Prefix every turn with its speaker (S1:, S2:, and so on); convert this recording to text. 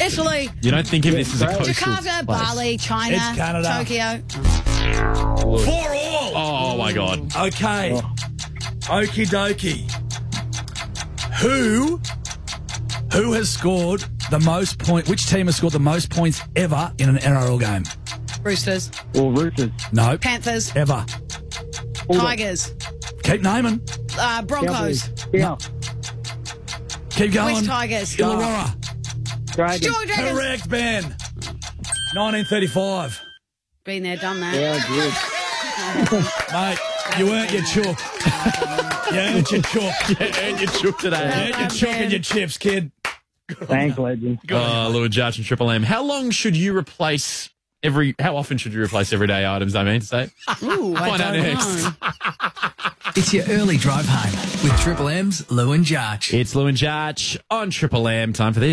S1: Italy.
S2: You don't think of this as a coastal
S1: Jakarta,
S2: place.
S1: Bali, China,
S3: It's Canada.
S1: Tokyo.
S3: 4-4.
S2: Oh, my God.
S3: Okay. Okie dokie. Who has scored the most point? Which team has scored the most points ever in an NRL game?
S1: Roosters,
S4: Roosters.
S3: No.
S1: Panthers,
S3: Ever.
S1: Tigers,
S3: Keep naming.
S1: Broncos,
S4: Yeah.
S3: Keep going.
S1: West Tigers,
S3: Illawarra.
S4: Dragons.
S1: George Dragons.
S3: Correct, Ben. 1935.
S1: Been there, done that.
S4: Yeah, good.
S3: Mate, you earned your chook. You earned your chook.
S2: And you chook
S3: You
S2: today.
S3: earned your chook and your chips, kid.
S4: Thanks, legend.
S2: Lou and Jarch and Triple M. How often should you replace everyday items, I mean to say?
S1: Ooh, I
S2: Find out
S1: don't
S2: next.
S1: know.
S5: It's your early drive home with Triple M's Lou and Jarch.
S2: It's Lou and Jarch on Triple M. Time for this.